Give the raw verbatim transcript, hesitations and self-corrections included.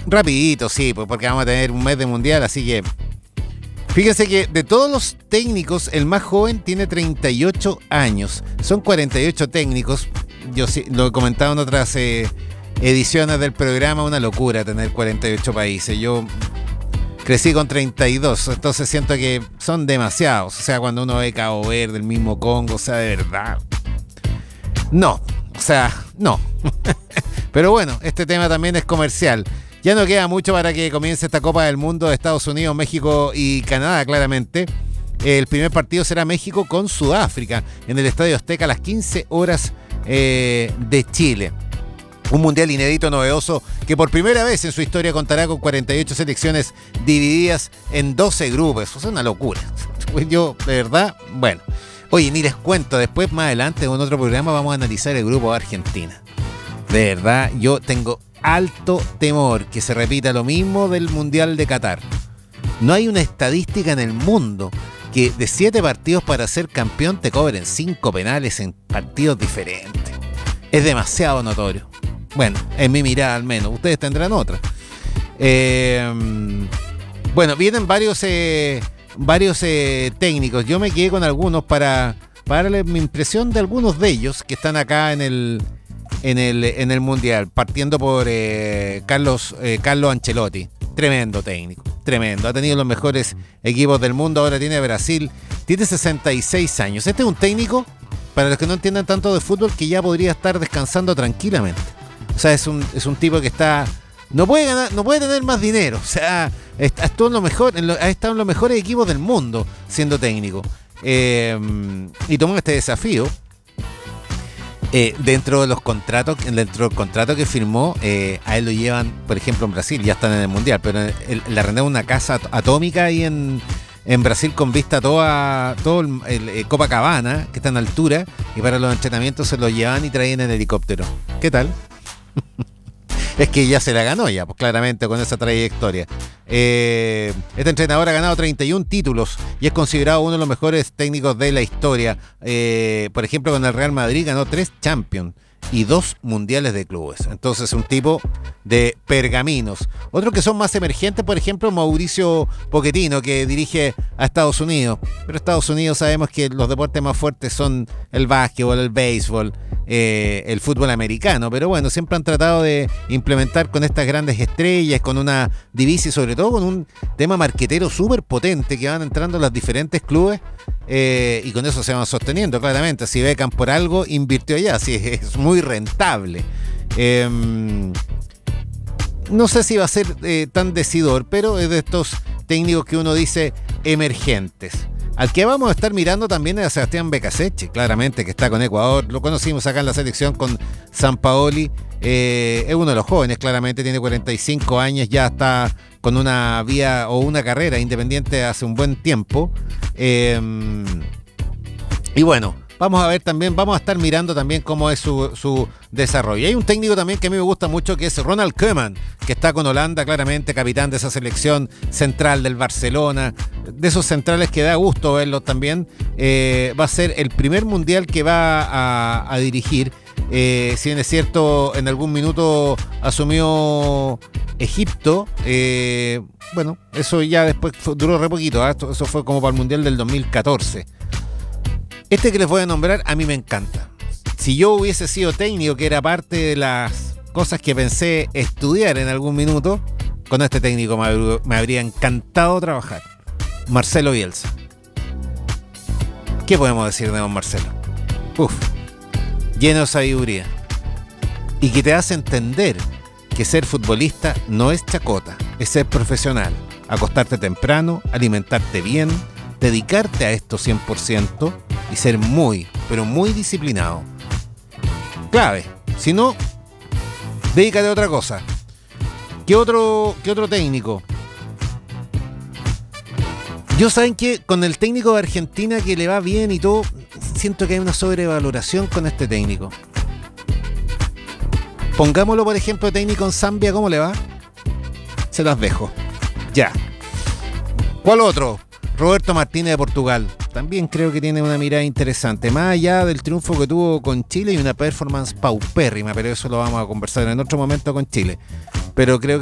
Rapidito, sí, pues porque vamos a tener un mes de mundial, así que fíjense que de todos los técnicos, el más joven tiene treinta y ocho años. Son cuarenta y ocho técnicos. Yo sí, lo he comentado en otras eh, ediciones del programa, una locura tener cuarenta y ocho países. Yo crecí con treinta y dos, entonces siento que son demasiados. O sea, cuando uno ve Cabo Verde, el mismo Congo, o sea, de verdad. No, o sea, no. Pero bueno, este tema también es comercial. Ya no queda mucho para que comience esta Copa del Mundo de Estados Unidos, México y Canadá, claramente. El primer partido será México con Sudáfrica en el Estadio Azteca a las quince horas eh, de Chile. Un mundial inédito, novedoso, que por primera vez en su historia contará con cuarenta y ocho selecciones divididas en doce grupos. Eso es una locura. Yo, de verdad, bueno. Oye, ni les cuento, después más adelante en otro programa vamos a analizar el grupo de Argentina. De verdad, yo tengo alto temor que se repita lo mismo del Mundial de Qatar. No hay una estadística en el mundo que de siete partidos para ser campeón te cobren cinco penales en partidos diferentes. Es demasiado notorio. Bueno, en mi mirada al menos. Ustedes tendrán otra. Eh, bueno, vienen varios eh, varios eh, técnicos. Yo me quedé con algunos para, para darle mi impresión de algunos de ellos que están acá en el en el, en el Mundial, partiendo por eh, Carlos, eh, Carlo Ancelotti. Tremendo técnico, tremendo. Ha tenido los mejores equipos del mundo, ahora tiene Brasil, tiene sesenta y seis años. Este es un técnico, para los que no entiendan tanto de fútbol, que ya podría estar descansando tranquilamente. O sea, es un, es un tipo que está... No puede ganar, no puede tener más dinero. O sea, está, está en lo mejor, en lo, ha estado en los mejores equipos del mundo siendo técnico. Eh, y tomó este desafío. Eh, dentro de los contratos, dentro del contrato que firmó, eh, a él lo llevan, por ejemplo, en Brasil, ya están en el Mundial, pero él, le arrendaron una casa atómica ahí en, en Brasil con vista a toda, todo el, el, el Copacabana, que está en altura, y para los entrenamientos se lo llevan y traían en helicóptero. ¿Qué tal? Es que ya se la ganó ya, pues claramente con esa trayectoria. Eh, este entrenador ha ganado treinta y uno títulos y es considerado uno de los mejores técnicos de la historia. Eh, por ejemplo, con el Real Madrid ganó tres Champions y dos mundiales de clubes. Entonces, un tipo de pergaminos. Otros que son más emergentes, por ejemplo, Mauricio Pochettino, que dirige a Estados Unidos. Pero Estados Unidos sabemos que los deportes más fuertes son el básquetbol, el béisbol, eh, el fútbol americano. Pero bueno, siempre han tratado de implementar con estas grandes estrellas, con una divisa y sobre todo con un tema marquetero súper potente que van entrando los diferentes clubes. Eh, y con eso se van sosteniendo claramente. Si Beckham por algo invirtió allá, sí, es muy rentable. Eh, no sé si va a ser eh, tan decidor, pero es de estos técnicos que uno dice emergentes. Al que vamos a estar mirando también es a Sebastián Becasecche, claramente, que está con Ecuador. Lo conocimos acá en la selección con Sampaoli. Eh, es uno de los jóvenes, claramente, tiene cuarenta y cinco años, ya está con una vía o una carrera independiente hace un buen tiempo. Eh, y bueno, vamos a ver también, vamos a estar mirando también cómo es su, su desarrollo. Hay un técnico también que a mí me gusta mucho, que es Ronald Koeman, que está con Holanda, claramente, capitán de esa selección central del Barcelona, de esos centrales que da gusto verlos también. Eh, va a ser el primer mundial que va a, a dirigir. Eh, si bien es cierto, en algún minuto asumió Egipto, eh, bueno, eso ya después fue, duró re poquito, ¿eh? Eso fue como para el Mundial del dos mil catorce. Este que les voy a nombrar a mí me encanta. Si yo hubiese sido técnico, que era parte de las cosas que pensé estudiar en algún minuto, con este técnico me, me habría encantado trabajar. Marcelo Bielsa. ¿Qué podemos decir de don Marcelo? Uf. Lleno de sabiduría y que te hace entender que ser futbolista no es chacota, es ser profesional, acostarte temprano, alimentarte bien, dedicarte a esto cien por ciento y ser muy, pero muy disciplinado. Clave, si no, dedícate a otra cosa. ¿Qué otro, qué otro técnico? Yo saben que con el técnico de Argentina que le va bien y todo, siento que hay una sobrevaloración con este técnico. Pongámoslo, por ejemplo, técnico en Zambia, ¿cómo le va? Se las dejo. Ya. ¿Cuál otro? Roberto Martínez de Portugal. También creo que tiene una mirada interesante. Más allá del triunfo que tuvo con Chile y una performance paupérrima, pero eso lo vamos a conversar en otro momento con Chile. Pero creo que